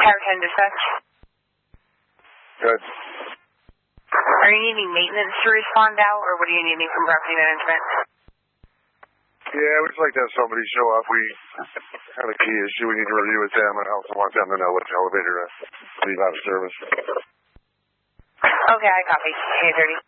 Tower 10 dispatch. Good. Are you needing maintenance to respond out, or what are you needing from property management? Yeah, we'd just like to have somebody show up. We have a key issue we need to review with them, and I also want them to know which elevator to leave out of service. Okay, I copy. Hey, 30.